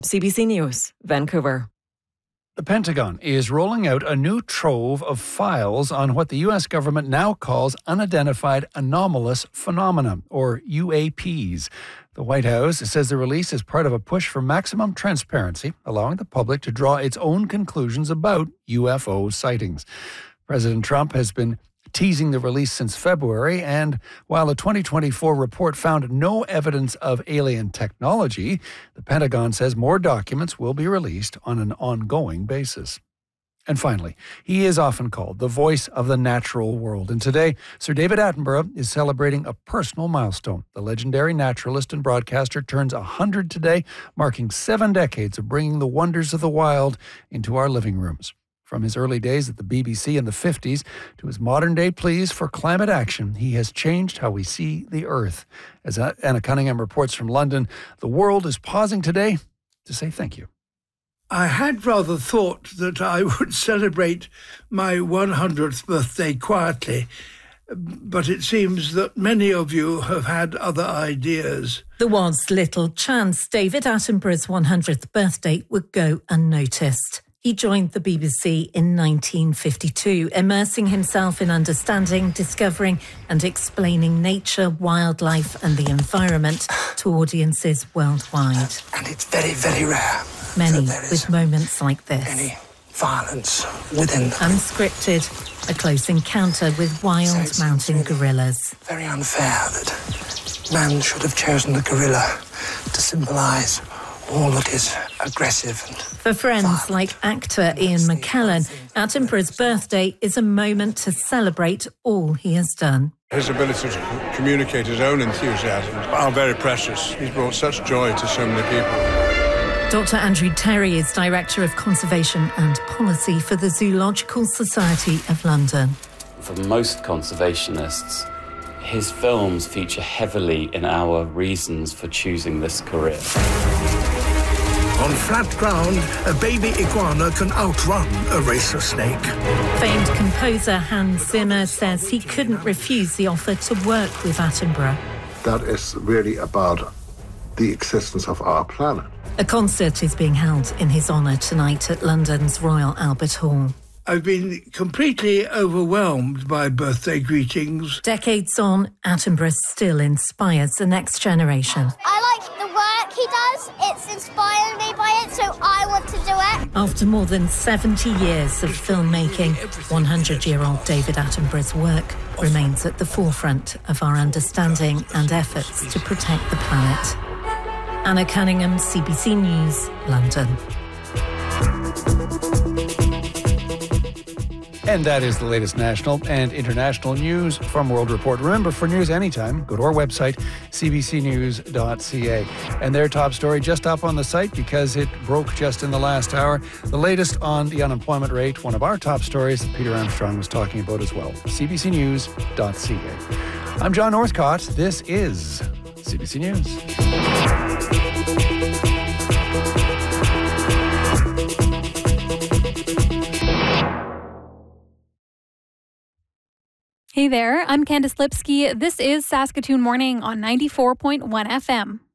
CBC News, Vancouver. The Pentagon is rolling out a new trove of files on what the U.S. government now calls unidentified anomalous phenomena, or UAPs. The White House says the release is part of a push for maximum transparency, allowing the public to draw its own conclusions about UFO sightings. President Trump has been teasing the release since February, and while a 2024 report found no evidence of alien technology, the Pentagon says more documents will be released on an ongoing basis. And finally, he is often called the voice of the natural world. And today, Sir David Attenborough is celebrating a personal milestone. The legendary naturalist and broadcaster turns 100 today, marking 7 decades of bringing the wonders of the wild into our living rooms. From his early days at the BBC in the 50s to his modern-day pleas for climate action, he has changed how we see the Earth. As Anna Cunningham reports from London, the world is pausing today to say thank you. I had rather thought that I would celebrate my 100th birthday quietly, but it seems that many of you have had other ideas. There was little chance David Attenborough's 100th birthday would go unnoticed. He joined the BBC in 1952, immersing himself in understanding, discovering and explaining nature, wildlife and the environment to audiences worldwide. And it's very, very rare. Many with moments like this. Any violence within them. Unscripted, a close encounter with wild mountain gorillas. Very unfair that man should have chosen the gorilla to symbolise all that is aggressive. For friends like actor Ian McKellen, Attenborough's birthday is a moment to celebrate all he has done. His ability to communicate his own enthusiasms are very precious. He's brought such joy to so many people. Dr. Andrew Terry is Director of Conservation and Policy for the Zoological Society of London. For most conservationists, his films feature heavily in our reasons for choosing this career. On flat ground, a baby iguana can outrun a racer snake. Famed composer Hans Zimmer says he couldn't refuse the offer to work with Attenborough. That is really about the existence of our planet. A concert is being held in his honour tonight at London's Royal Albert Hall. I've been completely overwhelmed by birthday greetings. Decades on, Attenborough still inspires the next generation. I like the work he does. It's inspired me by it, so I want to do it. After more than 70 years of filmmaking, 100-year-old David Attenborough's work remains at the forefront of our understanding and efforts to protect the planet. Anna Cunningham, CBC News, London. And that is the latest national and international news from World Report. Remember, for news anytime, go to our website, cbcnews.ca. And their top story just up on the site because it broke just in the last hour. The latest on the unemployment rate, one of our top stories that Peter Armstrong was talking about as well. cbcnews.ca. I'm John Northcott. This is CBC News. Hey there, I'm Candice Lipsky. This is Saskatoon Morning on 94.1 FM.